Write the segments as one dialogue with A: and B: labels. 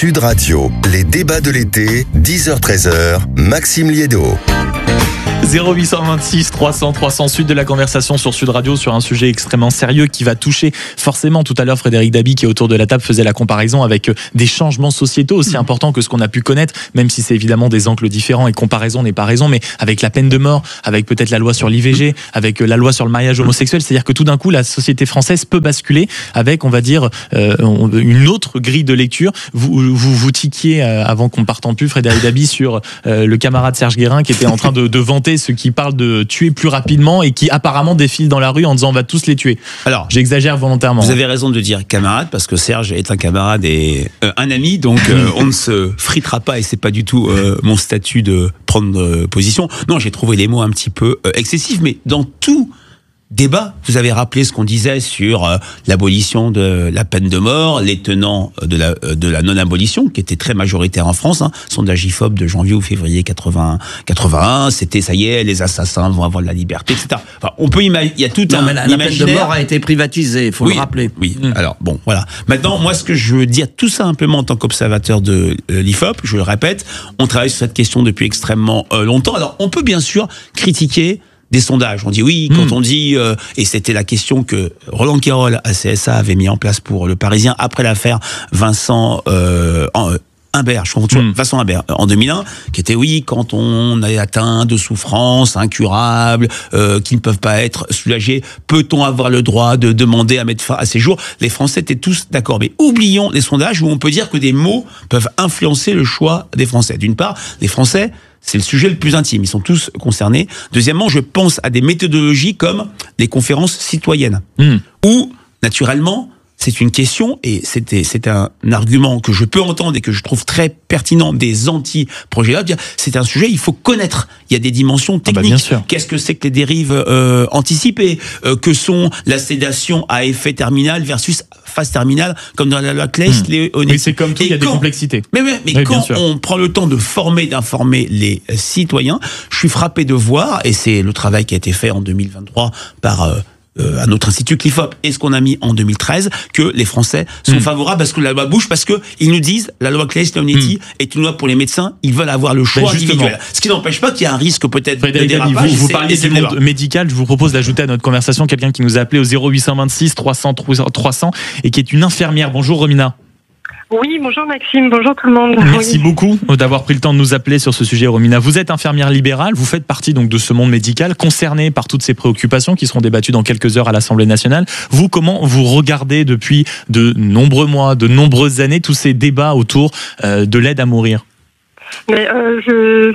A: Sud Radio, les débats de l'été, 10h-13h, Maxime Liédo.
B: 0826 300 300 suite de la conversation sur Sud Radio sur un sujet extrêmement sérieux qui va toucher forcément. Tout à l'heure, Frédéric Dabi qui est autour de la table faisait la comparaison avec des changements sociétaux aussi importants que ce qu'on a pu connaître, même si c'est évidemment des angles différents et comparaison n'est pas raison, mais avec la peine de mort, avec peut-être la loi sur l'IVG, avec la loi sur le mariage homosexuel, c'est-à-dire que tout d'un coup la société française peut basculer avec, on va dire, une autre grille de lecture. Vous tiquiez avant qu'on parte en pub, Frédéric Dabi, sur le camarade Serge Guérin qui était en train de vanter ceux qui parlent de tuer plus rapidement et qui apparemment défilent dans la rue en disant on va tous les tuer. Alors, j'exagère volontairement.
C: Vous avez raison de dire camarade, parce que Serge est un camarade et un ami, donc on ne se fritera pas et c'est pas du tout mon statut de prendre position. Non, j'ai trouvé les mots un petit peu excessifs, mais dans tout débat, vous avez rappelé ce qu'on disait sur l'abolition de la peine de mort, les tenants de la non-abolition, qui était très majoritaire en France, sondage IFOP de janvier ou février 81, c'était ça y est, les assassins vont avoir de la liberté, etc. Enfin, on peut imaginer, il y a tout un imaginaire.
D: La peine de mort a été privatisée, il faut le rappeler.
C: Oui, alors bon, voilà. Maintenant, moi, ce que je veux dire tout simplement en tant qu'observateur de l'IFOP, je le répète, on travaille sur cette question depuis extrêmement longtemps. Alors, on peut bien sûr critiquer des sondages. On dit oui, quand on dit, et c'était la question que Roland Quérol à CSA avait mis en place pour Le Parisien après l'affaire Vincent Humbert, Vincent Humbert, en 2001, qui était oui, quand on est atteint de souffrances incurables, qui ne peuvent pas être soulagées, peut-on avoir le droit de demander à mettre fin à ces jours? Les Français étaient tous d'accord. Mais oublions les sondages où on peut dire que des mots peuvent influencer le choix des Français. D'une part, les Français, c'est le sujet le plus intime, ils sont tous concernés. Deuxièmement, je pense à des méthodologies comme les conférences citoyennes, où, naturellement, c'est une question, et c'est un argument que je peux entendre et que je trouve très pertinent des anti-projets là. C'est un sujet, il faut connaître. Il y a des dimensions techniques. Qu'est-ce que c'est que les dérives anticipées? Que sont la sédation à effet terminal versus phase terminale, comme dans la loi Claes-Leonetti.
B: Oui, c'est comme tout, il y a des complexités.
C: Mais quand on prend le temps de former, d'informer les citoyens, je suis frappé de voir, et c'est le travail qui a été fait en 2023 par à notre institut CLIFOP et ce qu'on a mis en 2013, que les Français sont favorables parce que la loi bouge, parce que ils nous disent la loi Claes-Leonetti est une loi pour les médecins, ils veulent avoir le choix individuel. Ce qui n'empêche pas qu'il y a un risque peut-être de dérapage.
B: Vous parliez du monde médical, je vous propose d'ajouter à notre conversation quelqu'un qui nous a appelé au 0826 300 300 et qui est une infirmière. Bonjour Romina.
E: Oui, bonjour Maxime, bonjour tout le monde.
B: Merci beaucoup d'avoir pris le temps de nous appeler sur ce sujet, Romina. Vous êtes infirmière libérale, vous faites partie donc de ce monde médical, concerné par toutes ces préoccupations qui seront débattues dans quelques heures à l'Assemblée nationale. Vous, comment vous regardez depuis de nombreux mois, de nombreuses années, tous ces débats autour de l'aide à mourir?
E: Mais je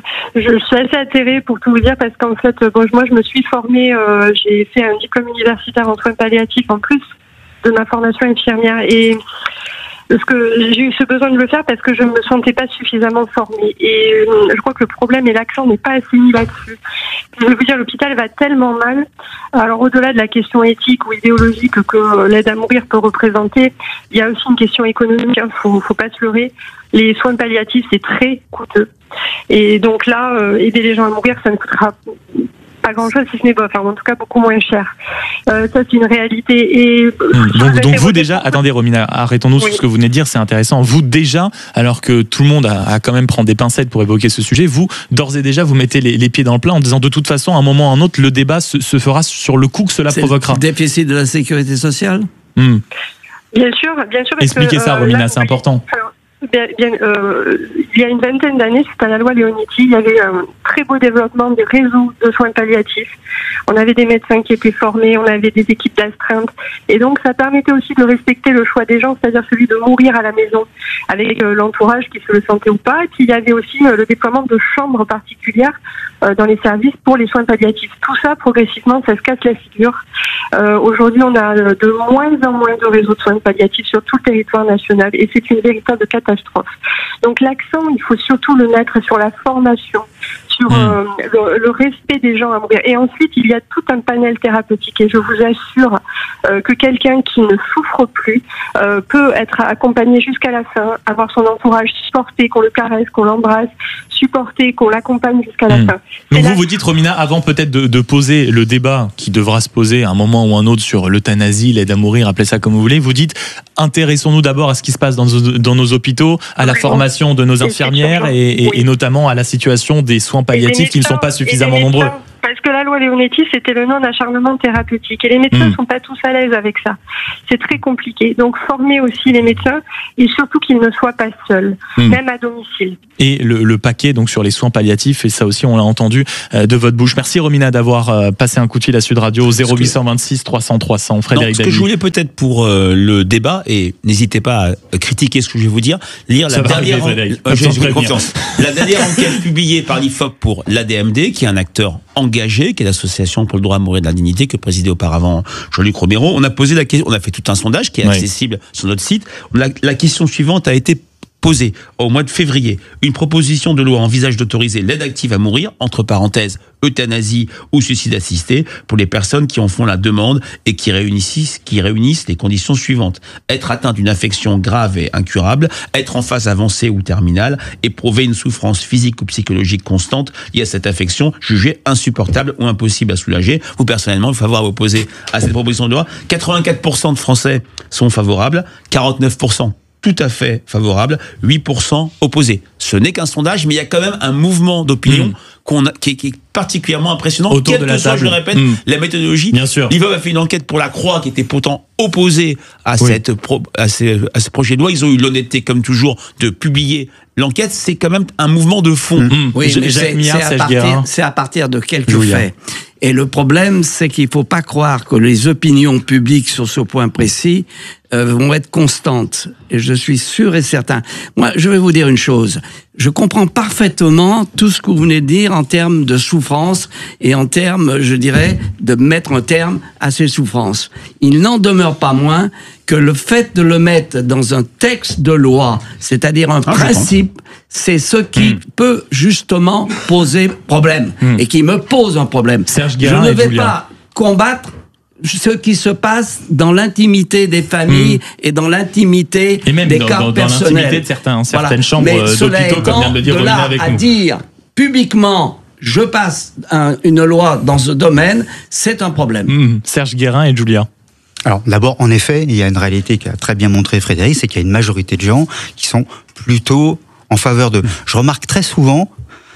E: suis assez atterrée pour tout vous dire parce qu'en fait, moi je me suis formée, j'ai fait un diplôme universitaire en soins palliatifs en plus de ma formation infirmière et parce que j'ai eu ce besoin de le faire parce que je ne me sentais pas suffisamment formée. Et je crois que le problème et l'accent n'est pas assez mis là-dessus. Je veux vous dire, l'hôpital va tellement mal. Alors au-delà de la question éthique ou idéologique que l'aide à mourir peut représenter, il y a aussi une question économique, faut pas se leurrer. Les soins palliatifs, c'est très coûteux. Et donc là, aider les gens à mourir, ça ne coûtera pas grand-chose, si ce n'est en tout cas beaucoup moins cher. Ça, c'est une réalité. Et
B: donc vous déjà, attendez Romina, arrêtons-nous sur ce que vous venez de dire, c'est intéressant. Vous déjà, alors que tout le monde a quand même prendre des pincettes pour évoquer ce sujet, vous, d'ores et déjà, vous mettez les pieds dans le plat en disant de toute façon, à un moment ou à un autre, le débat se fera sur le coût que cela provoquera.
D: Le déficit de la sécurité sociale
E: Bien sûr.
B: Expliquez ça, Romina, c'est important.
E: Il y a une vingtaine d'années, c'était à la loi Leonetti, il y avait un très beau développement des réseaux de soins palliatifs. On avait des médecins qui étaient formés, on avait des équipes d'astreinte. Et donc, ça permettait aussi de respecter le choix des gens, c'est-à-dire celui de mourir à la maison avec l'entourage qui se le sentait ou pas. Et puis, il y avait aussi le déploiement de chambres particulières dans les services pour les soins palliatifs. Tout ça, progressivement, ça se casse la figure. Aujourd'hui, on a de moins en moins de réseaux de soins palliatifs sur tout le territoire national et c'est une véritable catastrophe. Donc l'accent, il faut surtout le mettre sur la formation, sur le respect des gens à mourir. Et ensuite, il y a tout un panel thérapeutique. Et je vous assure que quelqu'un qui ne souffre plus peut être accompagné jusqu'à la fin, avoir son entourage supporté, qu'on le caresse, qu'on l'embrasse, supporté, qu'on l'accompagne jusqu'à la fin.
B: Donc vous dites, Romina, avant peut-être de poser le débat qui devra se poser à un moment ou un autre sur l'euthanasie, l'aide à mourir, appelez ça comme vous voulez, vous dites, intéressons-nous d'abord à ce qui se passe dans nos hôpitaux, à la formation de nos infirmières et notamment à la situation des soins palliatifs qui ne sont pas suffisamment nombreux.
E: Parce que la loi Leonetti, c'était le non-acharnement thérapeutique. Et les médecins ne sont pas tous à l'aise avec ça. C'est très compliqué. Donc, former aussi les médecins et surtout qu'ils ne soient pas seuls, même à domicile. Et
B: le paquet donc sur les soins palliatifs, et ça aussi, on l'a entendu de votre bouche. Merci, Romina, d'avoir passé un coup de fil à Sud Radio au 0826 300 300. Frédéric Dabi.
C: Ce que je voulais peut-être pour le débat, et n'hésitez pas à critiquer ce que je vais vous dire, lire la dernière enquête publiée par l'IFOP pour l'ADMD, qui est un acteur engagé, qui est l'association pour le droit à mourir de la dignité, que présidait auparavant Jean-Luc Romero. On a posé la question, on a fait tout un sondage qui est accessible sur notre site. La question suivante a été posée au mois de février. Une proposition de loi envisage d'autoriser l'aide active à mourir, entre parenthèses, euthanasie ou suicide assisté, pour les personnes qui en font la demande et qui réunissent les conditions suivantes. Être atteint d'une affection grave et incurable, être en phase avancée ou terminale, éprouver une souffrance physique ou psychologique constante liée à cette affection, jugée insupportable ou impossible à soulager. Vous, personnellement, il faut avoir opposé à cette proposition de loi. 84% de Français sont favorables, 49% tout à fait favorable, 8% opposés. Ce n'est qu'un sondage, mais il y a quand même un mouvement d'opinion qui est particulièrement impressionnant.
B: Autour de la table.
C: Je le répète, la méthodologie.
B: Bien sûr.
C: L'IFOP a fait une enquête pour la Croix qui était pourtant opposée à ce projet de loi. Ils ont eu l'honnêteté, comme toujours, de publier l'enquête. C'est quand même un mouvement de fond.
D: Oui, mais c'est à partir de quelques faits. Et le problème, c'est qu'il ne faut pas croire que les opinions publiques sur ce point précis vont être constantes. Et je suis sûr et certain. Moi, je vais vous dire une chose. Je comprends parfaitement tout ce que vous venez de dire en termes de souffrance et en termes, je dirais, de mettre un terme à ces souffrances. Il n'en demeure pas moins que le fait de le mettre dans un texte de loi, c'est-à-dire un principe, c'est ce qui peut justement poser problème et qui me pose un problème.
B: Serge
D: Je
B: Guérin
D: ne vais pas combattre ce qui se passe dans l'intimité des familles et dans l'intimité des cas personnels.
B: Dans l'intimité de certaines chambres d'hôpitaux, comme vient de le dire Romina avec nous.
D: À dire publiquement, je passe une loi dans ce domaine, c'est un problème.
B: Serge Guérin et Julia.
F: Alors d'abord, en effet, il y a une réalité qu'a très bien montré Frédéric, c'est qu'il y a une majorité de gens qui sont plutôt en faveur de... Je remarque très souvent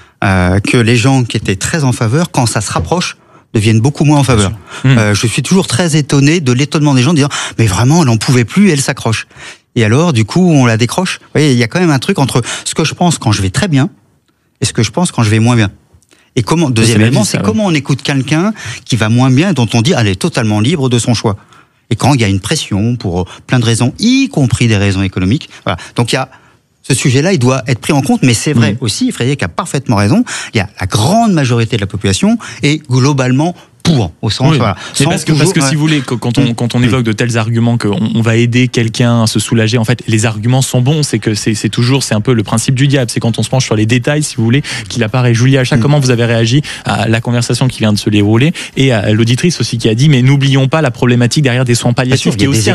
F: que les gens qui étaient très en faveur, quand ça se rapproche, deviennent beaucoup moins en faveur. Je suis toujours très étonné de l'étonnement des gens de dire « mais vraiment, elle n'en pouvait plus et elle s'accroche ». Et alors, du coup, on la décroche. Vous voyez, il y a quand même un truc entre ce que je pense quand je vais très bien et ce que je pense quand je vais moins bien. Et comment, deuxième élément, c'est comment on écoute quelqu'un qui va moins bien et dont on dit « elle est totalement libre de son choix ». Et quand il y a une pression pour plein de raisons, y compris des raisons économiques. Voilà. Donc il y a ce sujet-là, il doit être pris en compte, mais c'est vrai aussi, Frédéric a parfaitement raison, il y a la grande majorité de la population est globalement pour, au sens... Voilà,
B: parce que si vous voulez, quand on évoque de tels arguments qu'on va aider quelqu'un à se soulager, en fait, les arguments sont bons, c'est que c'est un peu le principe du diable, c'est quand on se penche sur les détails, si vous voulez, qu'il apparaît. Julia Achat, comment vous avez réagi à la conversation qui vient de se dérouler et à l'auditrice aussi qui a dit, mais n'oublions pas la problématique derrière des soins palliatifs, qui est aussi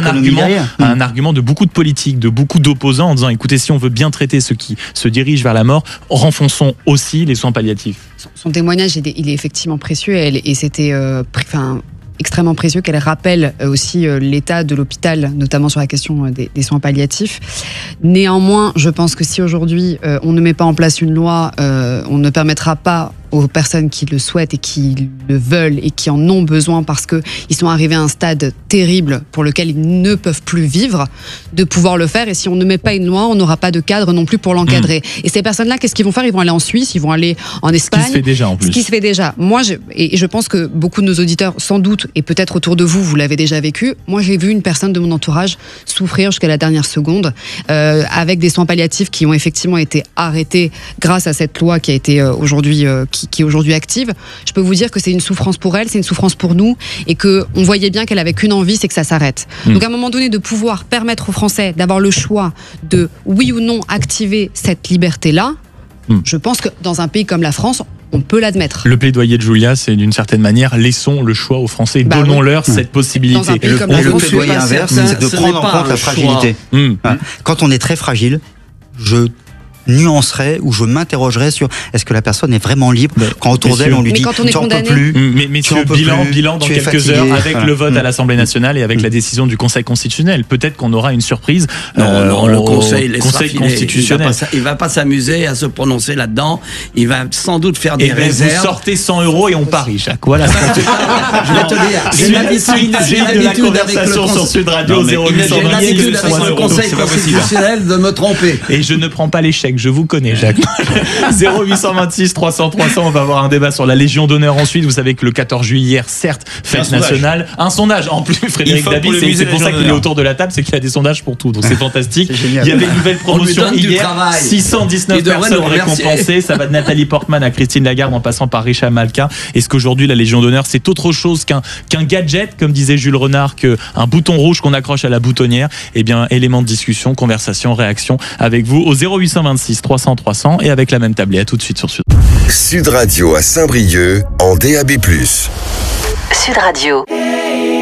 B: un argument de beaucoup de politiques, de beaucoup d'opposants, en disant, écoutez, si on veut bien traiter ceux qui se dirigent vers la mort, renfonçons aussi les soins palliatifs.
G: Son témoignage, il est effectivement précieux et c'était extrêmement précieux qu'elle rappelle aussi l'état de l'hôpital, notamment sur la question des soins palliatifs. Néanmoins, je pense que si aujourd'hui on ne met pas en place une loi, on ne permettra pas aux personnes qui le souhaitent et qui le veulent et qui en ont besoin parce qu'ils sont arrivés à un stade terrible pour lequel ils ne peuvent plus vivre, de pouvoir le faire. Et si on ne met pas une loi, on n'aura pas de cadre non plus pour l'encadrer. Et ces personnes-là, qu'est-ce qu'ils vont faire ? Ils vont aller en Suisse, ils vont aller en Espagne.
B: Ce qui se fait déjà en plus.
G: Ce qui se fait déjà. Moi, je pense que beaucoup de nos auditeurs, sans doute, et peut-être autour de vous, vous l'avez déjà vécu. Moi, j'ai vu une personne de mon entourage souffrir jusqu'à la dernière seconde avec des soins palliatifs qui ont effectivement été arrêtés grâce à cette loi qui a été aujourd'hui qui est aujourd'hui active. Je peux vous dire que c'est une souffrance pour elle, c'est une souffrance pour nous, et que on voyait bien qu'elle avait qu'une envie, c'est que ça s'arrête. Donc à un moment donné, de pouvoir permettre aux Français d'avoir le choix de oui ou non activer cette liberté-là, je pense que dans un pays comme la France, on peut l'admettre.
B: Le plaidoyer de Julia, c'est d'une certaine manière, laissons le choix aux Français, donnons-leur cette possibilité.
G: Dans un pays comme
F: le plaidoyer inverse, c'est de prendre en compte la fragilité. Quand on est très fragile, je nuancerais ou je m'interrogerais sur est-ce que la personne est vraiment libre quand autour d'elle on lui dit tu en peux plus,
B: mais bilan dans quelques heures avec le vote à l'Assemblée nationale et avec la décision du Conseil constitutionnel. Peut-être qu'on aura une surprise.
D: Non, le Conseil
B: constitutionnel.
D: Il va pas s'amuser à se prononcer là-dedans. Il va sans doute faire des réserves.
B: Vous sortez 100 € et on parie, Jacques. Voilà.
D: Je vais te dire, j'ai l'habitude avec
B: sur Sud Radio
D: 0810 avec le Conseil constitutionnel de me tromper.
B: Et je ne prends pas l'échec. Je vous connais, Jacques. 0826 300 300. On va avoir un débat sur la Légion d'honneur ensuite. Vous savez que le 14 juillet hier, certes, fête nationale. Un sondage. En plus, Frédéric Dabi, c'est pour ça qu'il est autour de la table, c'est qu'il a des sondages pour tout. Donc c'est fantastique. Il y avait une nouvelle promotion hier. 619 personnes récompensées. Ça va de Nathalie Portman à Christine Lagarde en passant par Richard Malka. Est-ce qu'aujourd'hui, la Légion d'honneur, c'est autre chose qu'un gadget, comme disait Jules Renard, qu'un bouton rouge qu'on accroche à la boutonnière? Eh bien, élément de discussion, conversation, réaction avec vous au 0826 300 300 et avec la même tablée. À tout de suite sur Sud.
A: Sud Radio à Saint-Brieuc en DAB+.
H: Sud Radio.